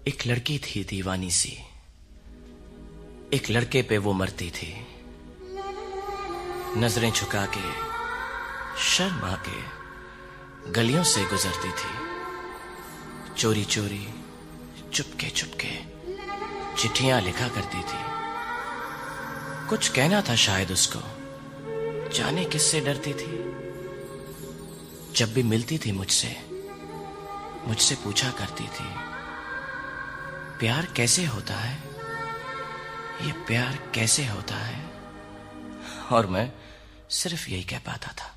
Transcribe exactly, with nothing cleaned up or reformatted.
एक लड़की थी दीवानी सी, एक लड़के पे वो मरती थी। नजरें झुका के शर्मा के गलियों से गुजरती थी। चोरी चोरी चुपके चुपके चिट्ठियां लिखा करती थी। कुछ कहना था शायद उसको, जाने किससे डरती थी। जब भी मिलती थी मुझसे मुझसे पूछा करती थी, प्यार कैसे होता है, ये प्यार कैसे होता है। और मैं सिर्फ यही कह पाता था।